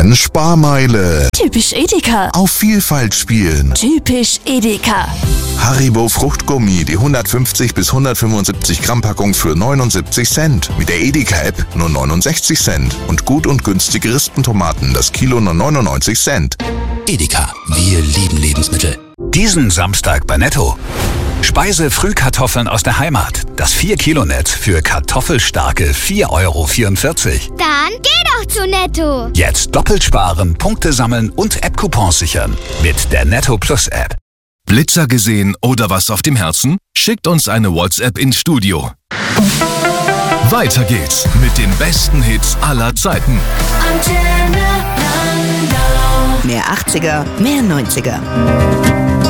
Sparmeile. Typisch Edeka. Auf Vielfalt spielen. Typisch Edeka. Haribo Fruchtgummi, die 150 bis 175 Gramm Packung für 79 Cent. Mit der Edeka-App nur 69 Cent. Und gut und günstige Rispentomaten, das Kilo nur 99 Cent. Edeka, wir lieben Lebensmittel. Diesen Samstag bei Netto. Speise-Frühkartoffeln aus der Heimat. Das 4-Kilo-Netz für kartoffelstarke 4,44 €. Dann geh doch zu Netto. Jetzt doppelt sparen, Punkte sammeln und App-Coupons sichern. Mit der Netto Plus App. Blitzer gesehen oder was auf dem Herzen? Schickt uns eine WhatsApp ins Studio. Weiter geht's mit den besten Hits aller Zeiten. Mehr 80er, mehr 90er.